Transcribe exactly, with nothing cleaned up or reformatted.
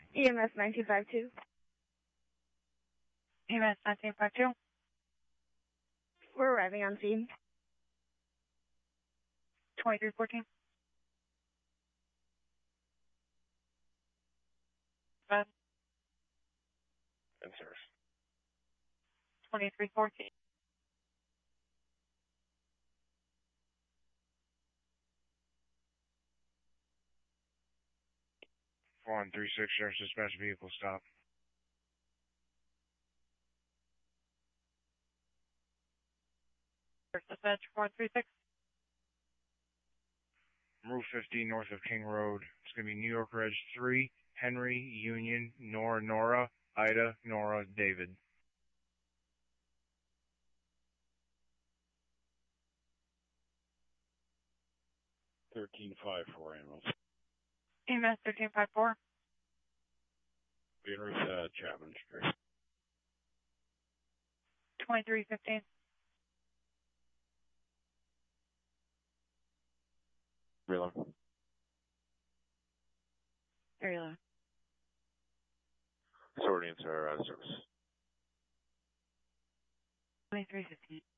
E M S nineteen fifty-two. E M S nineteen fifty-two. We're arriving on scene. twenty-three fourteen. Beth. And service. twenty-three fourteen. one three six, Sheriff's Dispatch vehicle stop. Dispatch four three six. Route fifteen north of King Road. It's going to be New York Reg three, Henry, Union, Nora, Nora, Ida, Nora, David. thirteen five four ambulance. E M S thirteen fifty-four. Being uh, Chapman Street. twenty-three fifteen. Reload. Very low. Sorting are out of service. twenty-three fifteen.